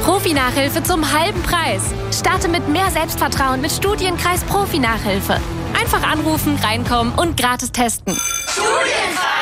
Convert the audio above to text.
Profi-Nachhilfe zum halben Preis. Starte mit mehr Selbstvertrauen mit Studienkreis Profi-Nachhilfe. Einfach anrufen, reinkommen und gratis testen. Studienkreis!